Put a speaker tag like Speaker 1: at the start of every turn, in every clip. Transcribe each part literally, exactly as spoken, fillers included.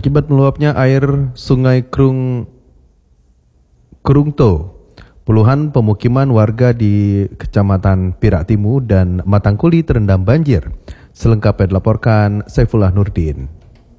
Speaker 1: Akibat meluapnya air Sungai Krung Krungto, puluhan pemukiman warga di Kecamatan Perak Timur dan Matangkuli terendam banjir. Selengkapnya dilaporkan Saifullah Nurdin.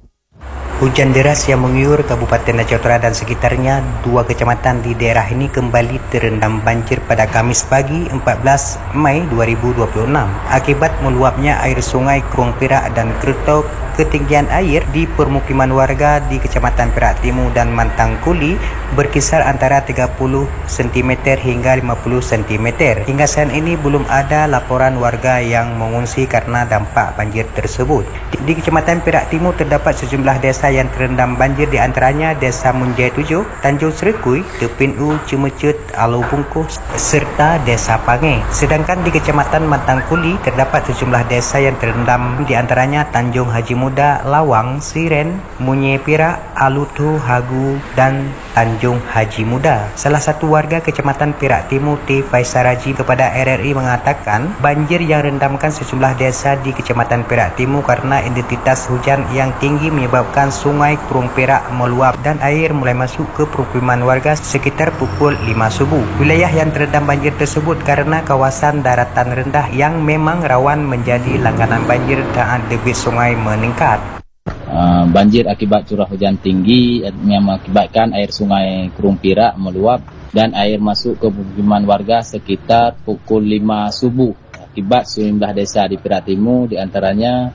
Speaker 2: Hujan deras yang mengguyur Kabupaten Aceh Utara dan sekitarnya, dua kecamatan di daerah ini kembali terendam banjir pada Kamis pagi empat belas Mei dua ribu dua puluh enam. Akibat meluapnya air Sungai Krung Perak dan Krungto, ketinggian air di permukiman warga di Kecamatan Perak Timur dan Matangkuli berkisar antara tiga puluh sentimeter hingga lima puluh sentimeter. Hingga saat ini belum ada laporan warga yang mengungsi karena dampak banjir tersebut. Di, di Kecamatan Perak Timur terdapat sejumlah desa yang terendam banjir, di antaranya Desa Munjai tujuh, Tanjung Serikui, Tepin U, Cimecut, Alu Bungkuh, serta Desa Pange. Sedangkan di Kecamatan Matangkuli terdapat sejumlah desa yang terendam, di antaranya Tanjung Haji Muda, Lawang, Siren, Munye Perak, Alutu, Hagu, dan Tanjung Haji Muda. Salah satu warga Kecamatan Perak Timur, T. Faisal Raji, kepada R R I mengatakan banjir yang rendamkan sejumlah desa di Kecamatan Perak Timur karena intensitas hujan yang tinggi menyebabkan Sungai Krung Perak meluap dan air mulai masuk ke permukiman warga sekitar pukul lima subuh. Wilayah yang terendam banjir tersebut karena kawasan daratan rendah yang memang rawan menjadi langganan banjir dan debit sungai meningkat.
Speaker 3: Uh, banjir akibat curah hujan tinggi yang mengakibatkan air Sungai Krung Perak meluap dan air masuk ke permukiman warga sekitar pukul lima subuh akibat sejumlah desa di Perak Timur, di antaranya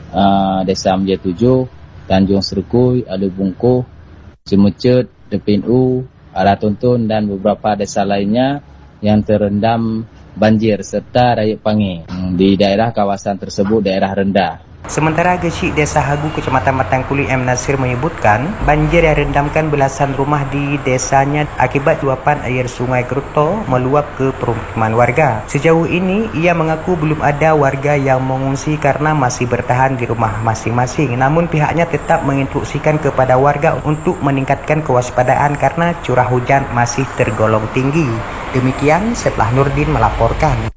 Speaker 3: uh, Desa Munjai tujuh, Tanjung Serikui, Alu Bungkuh, Cimecut, Tepin U, Arah Tuntun, dan beberapa desa lainnya yang terendam banjir serta Rakyat Pange. Di daerah kawasan tersebut daerah rendah.
Speaker 2: Sementara Gesik Desa Hagu Kecamatan Matangkuli M. Nasir menyebutkan banjir yang rendamkan belasan rumah di desanya akibat luapan air Sungai Krungto meluap ke permukiman warga. Sejauh ini ia mengaku belum ada warga yang mengungsi karena masih bertahan di rumah masing-masing. Namun pihaknya tetap menginstruksikan kepada warga untuk meningkatkan kewaspadaan karena curah hujan masih tergolong tinggi. Demikian Saifullah Nurdin melaporkan.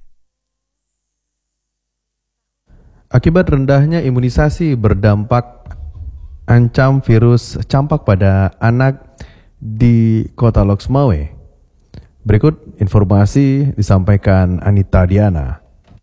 Speaker 1: Akibat rendahnya imunisasi berdampak ancam virus campak pada anak di Kota Lok Sumawe. Berikut informasi disampaikan Anita Diana.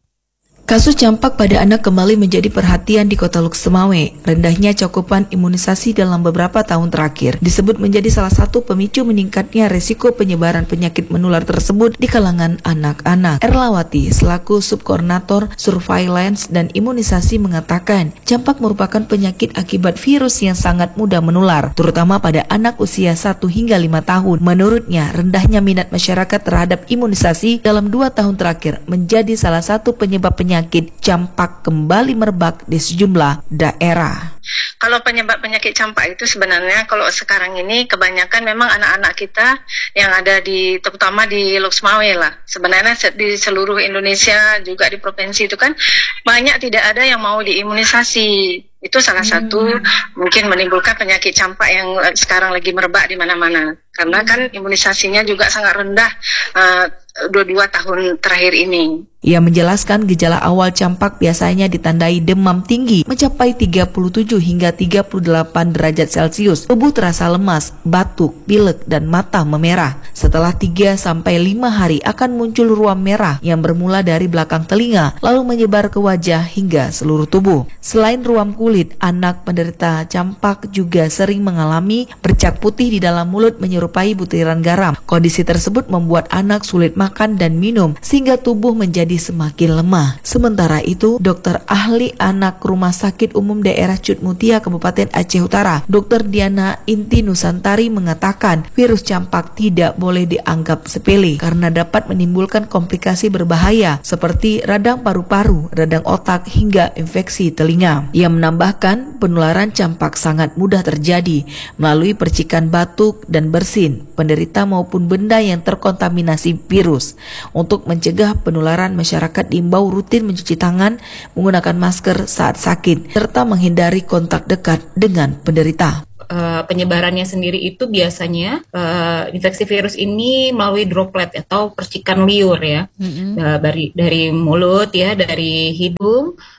Speaker 4: Kasus campak pada anak kembali menjadi perhatian di Kota Lok Sumawe. Rendahnya cakupan imunisasi dalam beberapa tahun terakhir disebut menjadi salah satu pemicu meningkatnya resiko penyebaran penyakit menular tersebut di kalangan anak-anak. Erlawati selaku subkoordinator surveillance dan imunisasi mengatakan campak merupakan penyakit akibat virus yang sangat mudah menular, terutama pada anak usia satu hingga lima tahun. Menurutnya, rendahnya minat masyarakat terhadap imunisasi dalam dua tahun terakhir menjadi salah satu penyebab penyakit penyakit campak kembali merebak di sejumlah daerah.
Speaker 5: Kalau penyebab penyakit campak itu sebenarnya kalau sekarang ini kebanyakan memang anak-anak kita yang ada di, terutama di Lok Sumawe lah. Sebenarnya di seluruh Indonesia juga di provinsi itu kan banyak tidak ada yang mau diimunisasi. Itu salah satu hmm. mungkin menimbulkan penyakit campak yang sekarang lagi merebak di mana-mana. Karena kan imunisasinya juga sangat rendah uh, dua-dua tahun terakhir ini.
Speaker 4: Ia menjelaskan gejala awal campak biasanya ditandai demam tinggi mencapai tiga puluh tujuh hingga tiga puluh delapan derajat Celcius, tubuh terasa lemas, batuk, pilek, dan mata memerah. Setelah tiga sampai lima hari akan muncul ruam merah yang bermula dari belakang telinga, lalu menyebar ke wajah hingga seluruh tubuh. Selain ruam kulit, anak penderita campak juga sering mengalami bercak putih di dalam mulut menyerupai butiran garam. Kondisi tersebut membuat anak sulit makan dan minum sehingga tubuh menjadi semakin lemah. Sementara itu, dokter ahli anak Rumah Sakit Umum Daerah Cut Mutia Kabupaten Aceh Utara, Dokter Diana Inti Nusantari mengatakan virus campak tidak boleh dianggap sepele karena dapat menimbulkan komplikasi berbahaya seperti radang paru-paru, radang otak, hingga infeksi telinga. Ia menambahkan penularan campak sangat mudah terjadi melalui percikan batuk dan bersin penderita maupun benda yang terkontaminasi virus. Untuk mencegah penularan, masyarakat diimbau rutin mencuci tangan, menggunakan masker saat sakit, serta menghindari kontak dekat dengan penderita.
Speaker 6: Uh, penyebarannya sendiri itu biasanya uh, infeksi virus ini melalui droplet atau percikan liur ya, mm-hmm. uh, dari dari mulut ya, dari hidung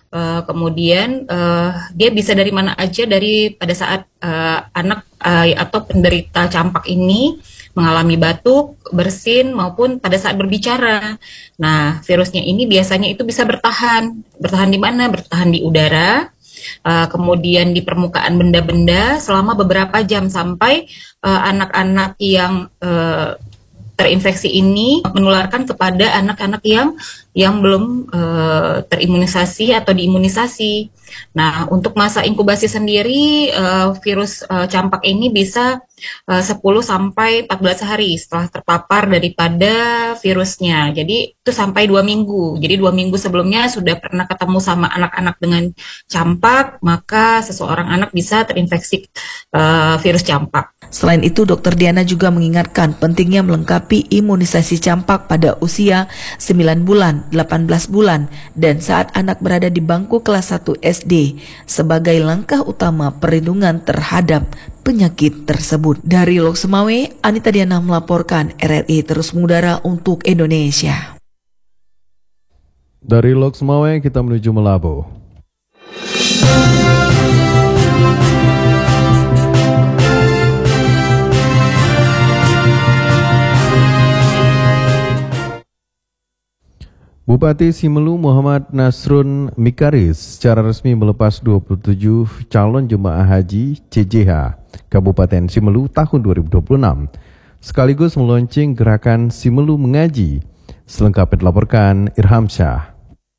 Speaker 6: Uh, kemudian uh, dia bisa dari mana aja, dari pada saat uh, anak uh, atau penderita campak ini mengalami batuk, bersin, maupun pada saat berbicara. Nah, virusnya ini biasanya itu bisa bertahan. Bertahan di mana? Bertahan di udara, uh, kemudian di permukaan benda-benda selama beberapa jam sampai uh, anak-anak yang uh, terinfeksi ini menularkan kepada anak-anak yang yang belum uh, terimunisasi atau diimunisasi. Nah, untuk masa inkubasi sendiri uh, virus uh, campak ini bisa uh, sepuluh sampai empat belas hari setelah terpapar daripada virusnya. Jadi itu sampai dua minggu. Jadi dua minggu sebelumnya sudah pernah ketemu sama anak-anak dengan campak, maka seseorang anak bisa terinfeksi uh, virus campak.
Speaker 4: Selain itu, Dokter Diana juga mengingatkan pentingnya melengkapi imunisasi campak pada usia sembilan bulan, delapan belas bulan, dan saat anak berada di bangku kelas satu S D sebagai langkah utama perlindungan terhadap penyakit tersebut. Dari Lok Semawe, Anita Diana melaporkan R R I terus mengudara untuk Indonesia.
Speaker 1: Dari Lok Semawe kita menuju Melabo. Bupati Simelu Muhammad Nasrun Mikaris secara resmi melepas dua puluh tujuh calon jemaah haji C J H Kabupaten Simelu tahun dua ribu dua puluh enam, sekaligus meluncing gerakan Simelu Mengaji. Selengkapnya dilaporkan Irham Syah.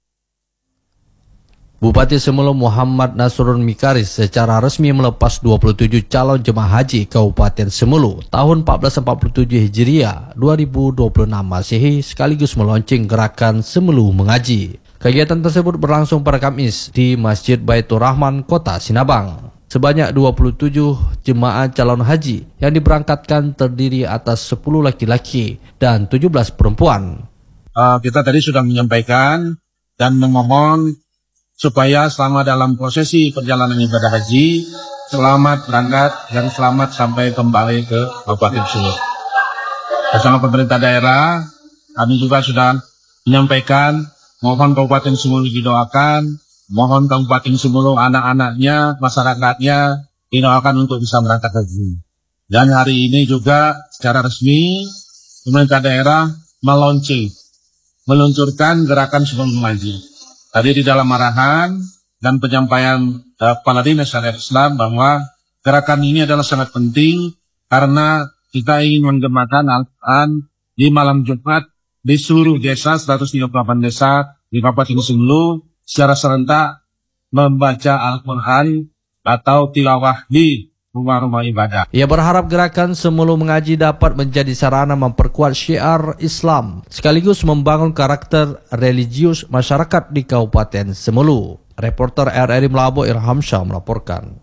Speaker 7: Bupati Simelu Muhammad Nasrun Mikaris secara resmi melepas dua puluh tujuh calon jemaah haji Kabupaten Simelu tahun seribu empat ratus empat puluh tujuh Hijriah dua ribu dua puluh enam Masehi, sekaligus meluncing gerakan Simelu Mengaji. Kegiatan tersebut berlangsung pada Kamis di Masjid Baitur Rahman, Kota Sinabang. Sebanyak dua puluh tujuh jemaah calon haji yang diberangkatkan terdiri atas sepuluh laki-laki dan tujuh belas perempuan.
Speaker 8: Uh, kita tadi sudah menyampaikan dan memohon supaya selama dalam prosesi perjalanan ibadah haji, selamat berangkat dan selamat sampai kembali ke Kabupaten Simelu. Bersama pemerintah daerah, kami juga sudah menyampaikan mohon Kabupaten Simelu didoakan, mohon Kabupaten Simelu anak-anaknya, masyarakatnya didoakan untuk bisa berangkat haji. Dan hari ini juga secara resmi pemerintah daerah meluncing, meluncurkan gerakan Simelu Mengaji. Tadi di dalam arahan dan penyampaian uh, Kepala Dinas Syariat Islam bahwa gerakan ini adalah sangat penting karena kita ingin menggemakan Al-Quran di malam Jumat di seluruh desa, seratus tiga puluh delapan desa di Kabupaten Simelu secara serentak membaca Al-Quran atau tilawah di rumah-rumah ibadah.
Speaker 7: Ia berharap gerakan Simelu Mengaji dapat menjadi sarana memperkuat syiar Islam sekaligus membangun karakter religius masyarakat di Kabupaten Simelu. Reporter R R I Melabo Irham Syah melaporkan.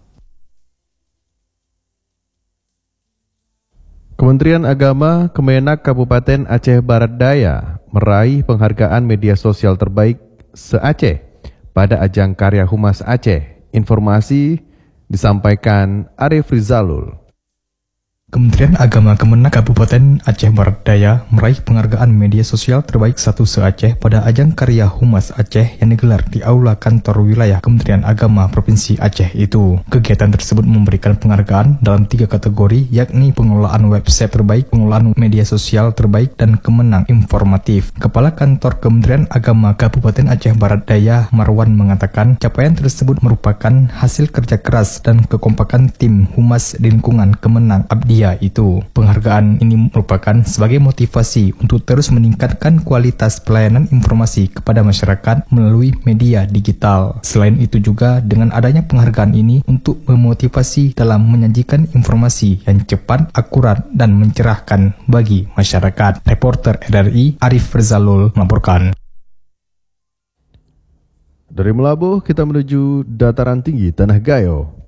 Speaker 1: Kementerian Agama Kemenak Kabupaten Aceh Barat Daya meraih penghargaan media sosial terbaik se-Aceh pada ajang karya Humas Aceh. Informasi disampaikan Arif Rizalul.
Speaker 9: Kementerian Agama Kemenak Kabupaten Aceh Barat Daya meraih penghargaan media sosial terbaik satu se-Aceh pada ajang karya Humas Aceh yang digelar di Aula Kantor Wilayah Kementerian Agama Provinsi Aceh itu. Kegiatan tersebut memberikan penghargaan dalam tiga kategori, yakni pengelolaan website terbaik, pengelolaan media sosial terbaik, dan kemenang informatif. Kepala Kantor Kementerian Agama Kabupaten Aceh Barat Daya Marwan mengatakan capaian tersebut merupakan hasil kerja keras dan kekompakan tim Humas di lingkungan Kemenang Abdiya itu. Penghargaan ini merupakan sebagai motivasi untuk terus meningkatkan kualitas pelayanan informasi kepada masyarakat melalui media digital. Selain itu juga dengan adanya penghargaan ini untuk memotivasi dalam menyajikan informasi yang cepat, akurat, dan mencerahkan bagi masyarakat. Reporter R R I Arif Rizalul melaporkan.
Speaker 1: Dari Melabuh kita menuju dataran tinggi Tanah Gayo.